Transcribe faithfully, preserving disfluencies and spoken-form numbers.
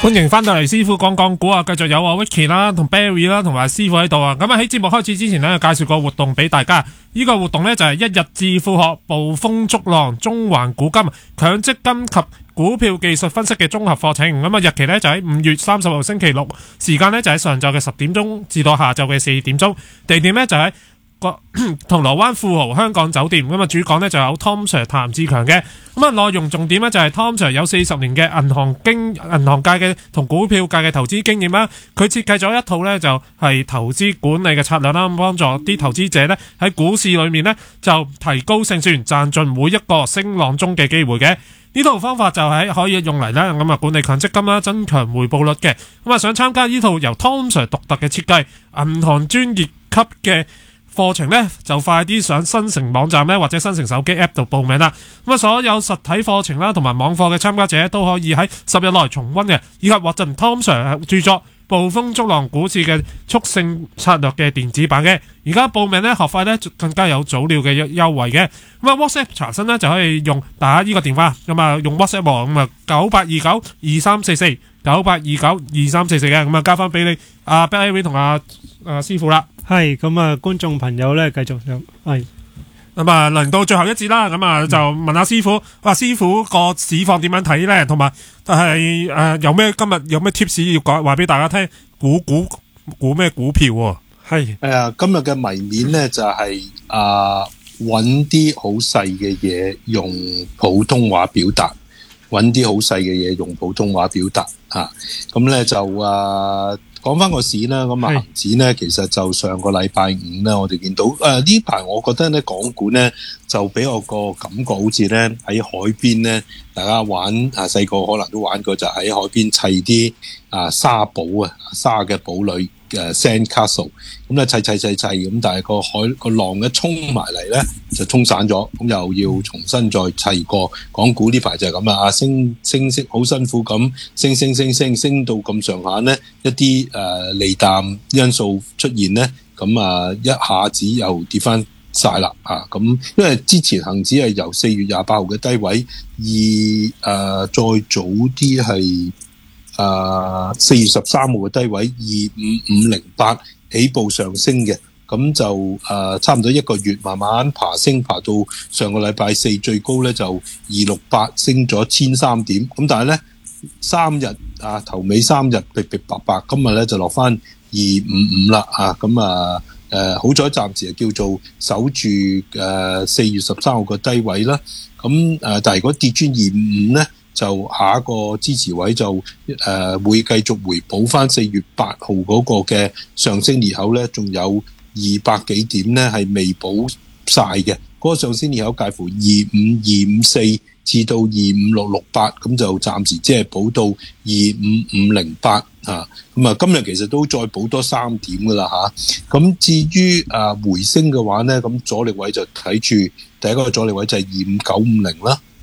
歡迎翻到嚟師傅講講股啊，繼續有啊 Vicky 啦同 Barry 啦同埋師傅喺度啊。咁啊喺節目開始之前呢，介紹個活動俾大家。呢、這個活動呢，就係、是、一日致富學暴風逐浪中環古今強積金及股票技術分析嘅綜合課程。咁啊日期呢，就喺五月三十號星期六，時間呢，就喺上晝嘅十點鐘至到下晝嘅四點鐘，地點呢，就喺個銅鑼灣富豪香港酒店。咁啊主講呢，就有 Tom Sir 譚志強嘅。咁啊內容重點呢，就係 Tom Sir 有四十年嘅銀行經銀行界嘅同股票界嘅投資經驗啦。佢設計咗一套呢，就係投資管理嘅策略啦，幫助啲投資者呢，喺股市裏面呢，就提高勝算，賺盡每一個升浪中嘅機會嘅。呢套方法就係可以用嚟咧咁啊管理強積金啦，增強回報率嘅。咁啊想參加呢套由 Tom Sir 獨特嘅設計銀行專業級嘅課程呢，就快啲上新城網站呢，或者新城手機 App 度報名啦。咁啊所有實體課程啦同埋網課嘅參加者都可以喺十日內重溫嘅，以及獲贈 Tom Sir 著作暴風逐浪股市嘅速勝策略嘅電子版嘅。而家報名呢，學費呢更加有早鳥嘅優惠嘅。咁啊 WhatsApp 查詢呢，就可以用打呢個電話，咁啊用 WhatsApp 咁啊九八二九二三四四九八二九二三四四嘅。咁啊交翻俾你阿 Barry 同阿阿師傅啦。 係咁啊，觀眾朋友咧繼續上係咁啊，輪到最後一節啦。咁啊，就問下師傅，話師傅個市況點樣睇咧？同埋係誒有咩今日有咩 tips 要講話俾大家聽？估估估咩股票喎？係係啊，今日嘅謎面咧就係啊揾啲好細嘅嘢用普通話表達，揾啲好細嘅嘢用普通話表達啊。咁咧就啊。講翻個市啦，咁啊恒指咧，其實就上個禮拜五咧，我哋見到誒呢排，我覺得咧港股咧就俾我個感覺好似咧喺海邊咧，大家玩啊細個可能都玩過，就喺海邊砌啲啊沙堡啊沙嘅堡壘嘅 sand castle， 咁咧砌砌砌砌咁，但係個海個浪一衝埋嚟咧就衝散咗，咁又要重新再砌過。港股呢排就係咁啊，升升升好辛苦咁升升升升升到咁上下咧，一啲誒利淡因素出現咧，咁啊一下子又跌翻晒啦啊！咁因為之前恒指係由四月廿八號嘅低位，而誒再早啲係誒四月十三號嘅低位二五五零八起步上升嘅，咁就誒、呃、差唔多一個月慢慢爬升，爬到上個禮拜四最高咧就二六八升咗千三點，咁但係咧三日啊頭尾三日逼逼白白，今日咧就落翻二五五啦啊！咁啊誒好彩暫時係叫做守住誒四月十三號個低位啦，咁誒、呃、但係如果跌穿二五五咧，就下一個支持位就誒、呃、會繼續回補翻四月八號嗰個嘅上升裂口咧，仲有二百幾點咧係未補晒嘅，嗰、那個上升裂口介乎二五二五四至到二五六六八，咁就暫時即係補到二五五零八啊，咁啊今日其實都再補多三點噶啦嚇，咁、啊、至於啊回升嘅話咧，咁阻力位就睇住第一個阻力位就係二五九五零啦。